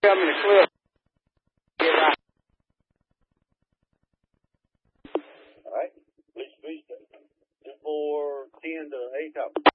Coming to clip. All right. Please, 2410 to 8 top.